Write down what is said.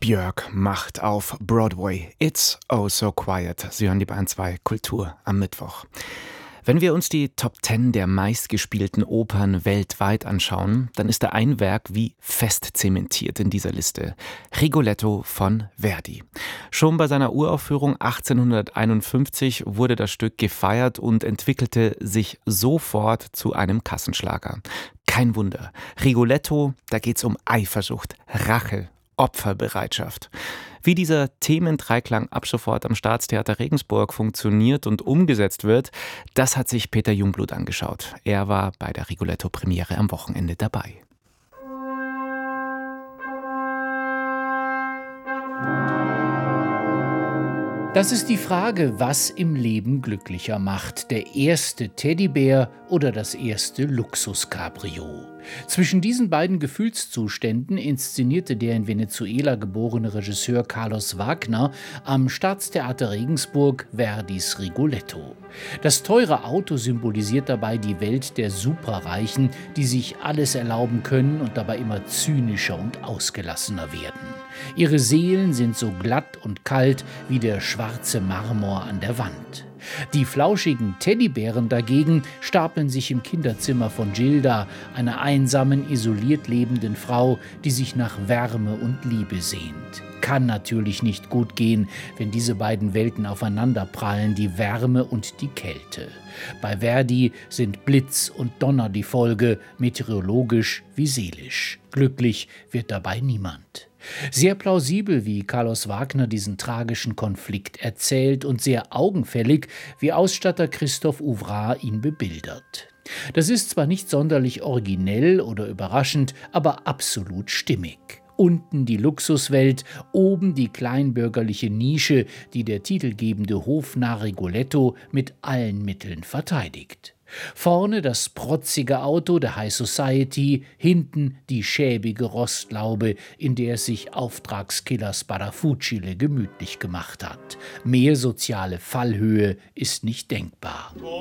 Björk macht auf Broadway It's Oh So Quiet. Sie hören die Bayern 2 Kultur am Mittwoch. Wenn wir uns die Top 10 der meistgespielten Opern weltweit anschauen, dann ist da ein Werk wie fest zementiert in dieser Liste. Rigoletto von Verdi. Schon bei seiner Uraufführung 1851 wurde das Stück gefeiert und entwickelte sich sofort zu einem Kassenschlager. Kein Wunder. Rigoletto, da geht's um Eifersucht, Rache, Opferbereitschaft. Wie dieser Themendreiklang ab sofort am Staatstheater Regensburg funktioniert und umgesetzt wird, das hat sich Peter Jungblut angeschaut. Er war bei der Rigoletto-Premiere am Wochenende dabei. Das ist die Frage, was im Leben glücklicher macht. Der erste Teddybär oder das erste Luxus-Cabrio. Zwischen diesen beiden Gefühlszuständen inszenierte der in Venezuela geborene Regisseur Carlos Wagner am Staatstheater Regensburg Verdis Rigoletto. Das teure Auto symbolisiert dabei die Welt der Superreichen, die sich alles erlauben können und dabei immer zynischer und ausgelassener werden. Ihre Seelen sind so glatt und kalt wie der schwarze Marmor an der Wand. Die flauschigen Teddybären dagegen stapeln sich im Kinderzimmer von Gilda, einer einsamen, isoliert lebenden Frau, die sich nach Wärme und Liebe sehnt. Kann natürlich nicht gut gehen, wenn diese beiden Welten aufeinanderprallen, die Wärme und die Kälte. Bei Verdi sind Blitz und Donner die Folge, meteorologisch wie seelisch. Glücklich wird dabei niemand. Sehr plausibel, wie Carlos Wagner diesen tragischen Konflikt erzählt und sehr augenfällig, wie Ausstatter Christoph Ouvrat ihn bebildert. Das ist zwar nicht sonderlich originell oder überraschend, aber absolut stimmig. Unten die Luxuswelt, oben die kleinbürgerliche Nische, die der titelgebende Hofnarr Rigoletto mit allen Mitteln verteidigt. Vorne das protzige Auto der High Society, hinten die schäbige Rostlaube, in der es sich Auftragskiller Sparafucile gemütlich gemacht hat. Mehr soziale Fallhöhe ist nicht denkbar.